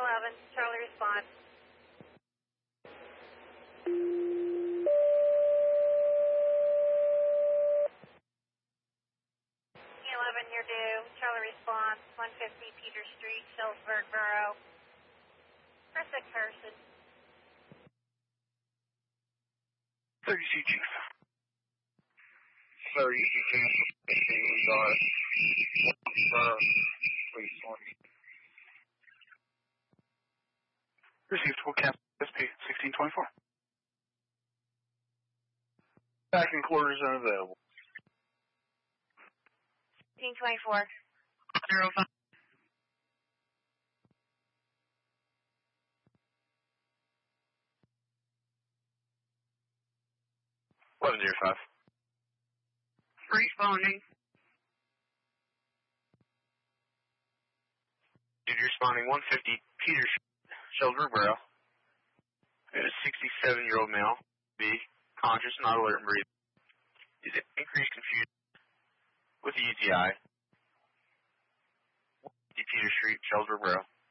11, Charlie response. 11, you're due. Charlie response, 150 Peter Street, Sheldsburg Borough. Press a person. 32 Chief. 32 Chief. We got please 20. Received full cap SP 1624. Back in quarters unavailable. 1624. 05. Responding. Dude, you're responding 150 Peter Sheldsburg Borough. A 67-year-old male. B. Conscious, not alert and breathing. Is it increased confusion with the UTI? 150 Peter Street, Sheldsburg Borough.